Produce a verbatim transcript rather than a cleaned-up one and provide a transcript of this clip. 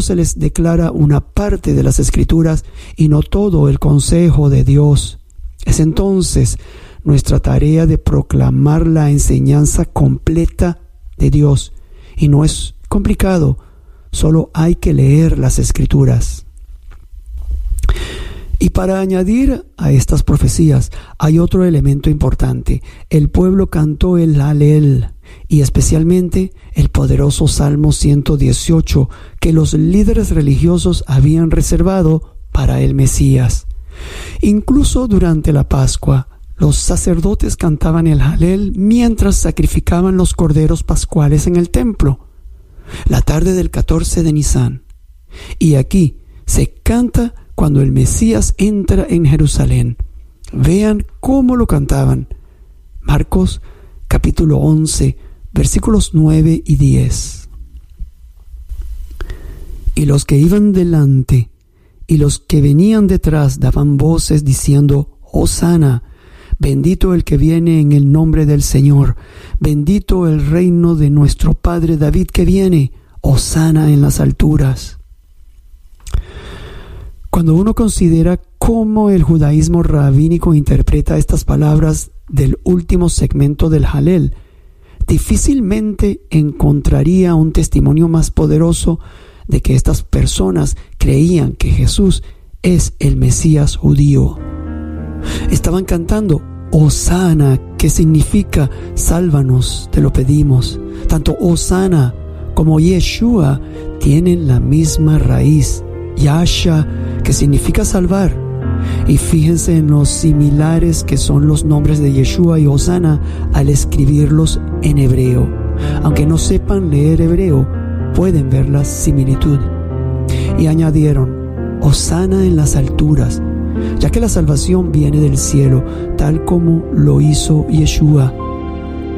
se les declara una parte de las Escrituras y no todo el consejo de Dios. Es entonces nuestra tarea de proclamar la enseñanza completa de Dios. Y no es complicado, solo hay que leer las Escrituras. Y para añadir a estas profecías hay otro elemento importante. El pueblo cantó el Halel y especialmente el poderoso Salmo ciento dieciocho que los líderes religiosos habían reservado para el Mesías. Incluso durante la Pascua, los sacerdotes cantaban el Halel mientras sacrificaban los corderos pascuales en el templo, la tarde del catorce de Nisán. Y aquí se canta cuando el Mesías entra en Jerusalén. Vean cómo lo cantaban. Marcos capítulo once, versículos nueve y diez. Y los que iban delante y los que venían detrás daban voces diciendo: Hosana, bendito el que viene en el nombre del Señor, bendito el reino de nuestro padre David que viene, Hosana en las alturas. Cuando uno considera cómo el judaísmo rabínico interpreta estas palabras del último segmento del Halel, difícilmente encontraría un testimonio más poderoso de que estas personas creían que Jesús es el Mesías judío. Estaban cantando Hosana, que significa sálvanos, te lo pedimos. Tanto Hosana como Yeshua tienen la misma raíz, Yasha, que significa salvar. Y fíjense en los similares que son los nombres de Yeshua y Hosana al escribirlos en hebreo. Aunque no sepan leer hebreo, pueden ver la similitud. Y añadieron: Hosana en las alturas, ya que la salvación viene del cielo, tal como lo hizo Yeshua.